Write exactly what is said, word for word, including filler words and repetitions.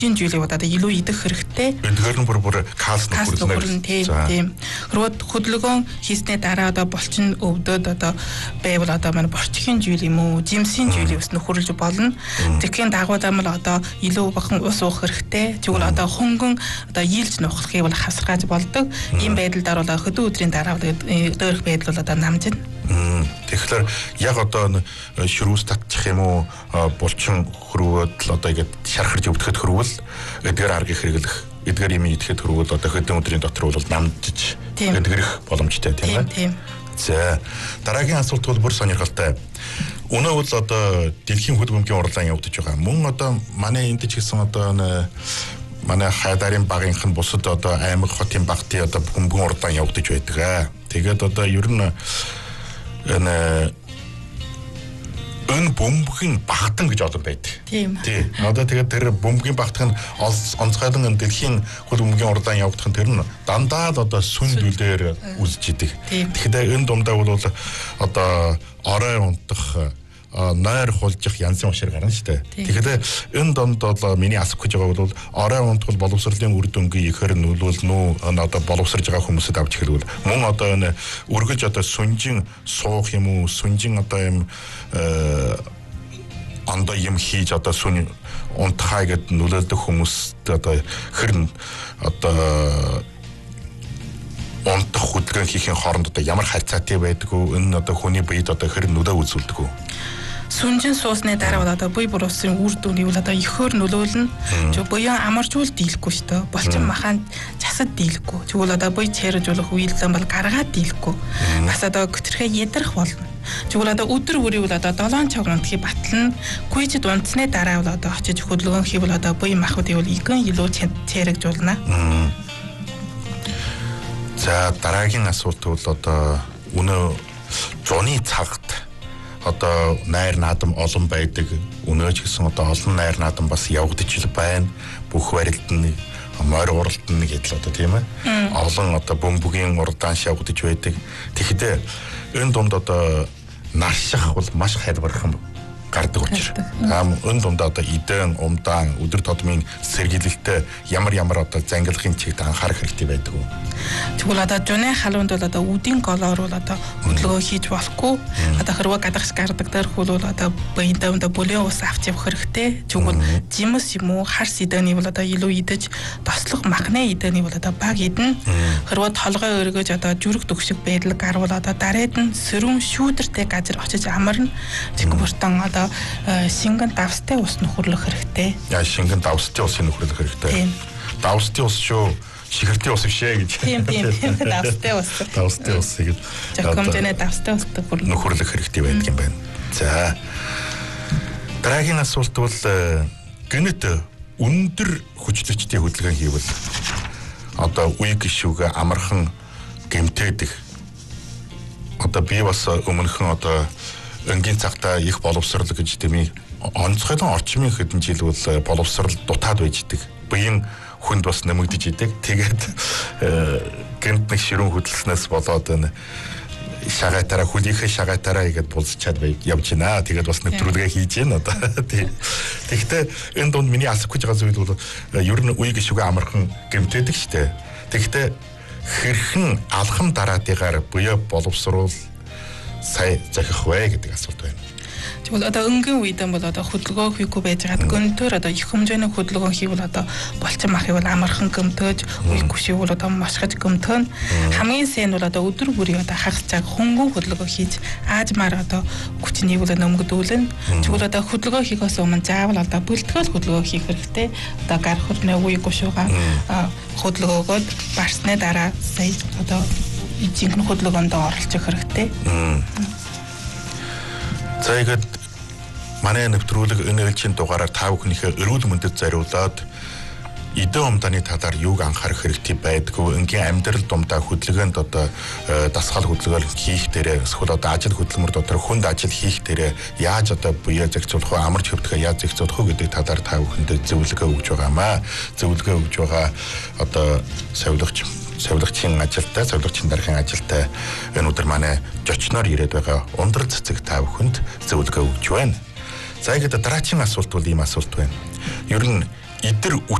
энэ зүйлийг одоо илүү идэх хэрэгтэй. Эдгээр нь бүр бүр калц нөхөрлөн тийм тийм. Хөрвөд хөдөлгөөн хийснээ дараа одоо булчин өвдөд одоо байвал одоо манай борчхийн зүйл юм уу, жимсийн зүйл ус нөхөрлөж болно. Тэгэхин дагуу дамал одоо илүү бахан ус уух хэрэгтэй. Тэгвэл одоо хөнгөн одоо ийлж нухлахыг бол хасаргааж болдог. Ийм байдлаар бол хөдөө өдрийн дараа дөөрөх байдал бол одоо намжина. Тэгэхээр яг одоо ширүүс татчих юм уу, булчин хөрвөөд л одоо ингэж шархарж өвдөхөд хөрвөл эдгээр аргыг хэрэглэх, эдгээр юм идэхэд хөрвөл одоо хөдөө өдрийн дотор бол намжиж эдгэрэх боломжтой тийм ээ. Тийм. За дараагийн асуулт бол бүр сонирхолтой. Өнөө бол одоо дэлхийн хөдөлгөөний урлаан явагдаж байгаа. Мөн одоо манай энд ч гэсэн одоо манай хайдарын багийнх нь бусад одоо аймаг хотын багтын одоо бөмбөгийн урлаан явагдаж байдаг. Тэгээд одоо ер нь энэ өн бөмбөгийн багтан гэж одоо байдаг. Тийм. Тийм. Одоо тэгээд тэр бөмбөгийн багтан онцгойлон дэлхийн хөдөлгөөний урлаан явагдах нь тэр нь дандаа л одоо сүн дүлээр үзэж идэг. Тэгэхээр энэ дундаа бол одоо орой унтах, нойр хулжих янзын ушир гарна шүү дээ. Тэгэхээр энэ донд бол миний асах гэж байгаа бол орой унтвал боловсролын үр дүнгийн ихээр нөлөөлнө үү? Одоо боловсрж байгаа хүмүүсэд авч хэлвэл мөн одоо энэ үргэлж одоо сүнжин суух юм уу? Сүнжин одоо юм ондоо юм хийж одоо сүн унтхаа гэд нөлөөлдөг хүмүүст одоо хэрн одоо унтах хөдөлгөөн хийхин хооронд одоо ямар харьцаатай байдгүй? Энэ одоо хүний биед одоо хэрн нөлөө үзүүлдэг үү? Сүнжин суусны дараа бол одоо буй буруuсын үр дүн бол одоо ихөр нөлөөлнө. Чи буян амарчул дийлэхгүй шүү дээ. Булчин махан засад дийлэхгүй. Тэгвэл одоо буй цэрэж болох үйлдэл бол гаргаад дийлэхгүй. Бас одоо götөрхөө ядрах болно. Тэгвэл одоо өдөр бүрийг бол одоо долоон цаг унтхий батлна. Гүйчд унтсны дараа бол одоо очиж хөдөлгөөн хийвэл одоо буй махбодыг бол игэн илүү цэрэгж болно. За дараагийн асуулт бол одоо өнөө зуны цагт одоо найр наадам олон байдаг. Өнөөч гэсэн одоо олон найр наадам бас явагдаж байна. Бүх барилд нь морь уралд нь гэдэл одоо тийм ээ. Олон одоо бөмбөгийн уралдаан явагдаж байдаг. Тэгэхдээ энэ дунд одоо нарших бол маш хялбархан гардаг учраас. Ам энэ дунд одоо идэн, умдаан, өдөр тутмын сэргийлэлтэй ямар ямар одоо зангилахын чигт анхаарах хэрэгтэй байдаг уу? Тэгвэл одоо жуны халуунд бол одоо үдийн голоор бол одоо хөдөлгөөн хийж болохгүй. Одоо хэрвээ гадагш гардаг дээрх бол одоо баяндаа өнда бүлээн ус авч явах хэрэгтэй. Тэгвэл жимс юм уу, харс идэний бол одоо илүү идэж, тослох махны идэний бол одоо баг идэн. Хэрвээ толгой өргөж одоо жүрэг төгшөг байдал гарвал одоо дараад нь сөрөм шүүдэртэй газар очиж амарна. Тэгвэртэн одоо шингэн давстай ус нөхөрлөх хэрэгтэй. Яа шингэн давстай ус нөхөрлөх хэрэгтэй. Давстай ус шүү. Шигэртийн ус бишээ гэж. Тийм тийм тийм давстай ус. Давстай ус гэж. Жокомжны давстай ус нөхөрлөх хэрэгтэй байдаг юм байна. За. Дараагийн асуулт бол гэнэт өндөр хүчлэгчдийн хөдөлгөөн хийвэл одоо үе гişүүгээ амархан гэмтээдэг. Одоо би бас өмнөхөн одоо өнгийн цагтаа их боловсрал гэж тийм онцгойлон орчмын хэдэн жил бол боловсрал дутаад байждаг. Буян хүнд бас нэмэгдэж идэг. Тэгээд гэнт нэг ширүүн хөдөлснөөс болоод энэ шагайтараа хүлийнхээ шагайтараа игээд булсчаад явж байна. Тэгээд бас нэвтрүүлгээ хийж байна одоо. Тэгэхдээ энэ дунд миний асах гэж байгаа зүйл бол ер нь үе гişүүгээ амархан гэмтээдэг штэ. Тэгэхдээ хэрхэн алхам дараатыгаар буяа боловсруул сая захих вэ гэдэг асуулт байна. Тэгвэл одоо өнгийн үед бол одоо хөдөлгөөн хийхгүй байж байгаа. Гөнтөр одоо их хэмжээний хөдөлгөөн хийвэл одоо булчин махыг бол амархан гөмтөж, үегүй шивүүл одоо мошгож гөмтөн. Хамгийн сайн бол одоо өдөр бүрийн одоо хагас цаг хөнгөн хөдөлгөөн хийж аажмаар одоо хүчнийг бол нөмгдүүлнэ. Тэгвэл одоо хөдөлгөөн хийхээс өмнө заавал одоо бэлтгэл хөдөлгөөн хийх хэрэгтэй. Одоо гар хөрнөө үегүй шуугаа хөдөлгөөгөөд барсны дараа сая одоо жинхэнэ хөдөлгөөнд оролцох хэрэгтэй. За ихэд манай нэвтрүүлэг энэ ээлжийн дугаараар та бүхнийхээ эрүүл мэндэд зориулаад эдэн умдааны талаар юуг анхаарах хэрэгтэй байдгүй, энгийн амьдрал дундаа хөдөлгөөнд одоо дасгал хөдөлгөөл хийх дээрээ эсвэл одоо ажил хөдөлмөр дотор хүнд ажил хийх дээрээ яаж одоо буяа зохицуулах вэ, амарч хөвдөхөө яаж зохицуулах вэ гэдэг талаар та бүхэндээ зөвлөгөө өгж байгаамаа. Зөвлөгөө өгж байгаа одоо совилогч совилогчийн ажилтай, совилогчийн даргын ажилтай энэ өдөр манай жочноор ирээд байгаа ундрал цэцэг та бүхэнд зөвлөгөө өгж байна. За ихэд дараагийн асуулт бол ийм асуулт байна. Ер нь эдэр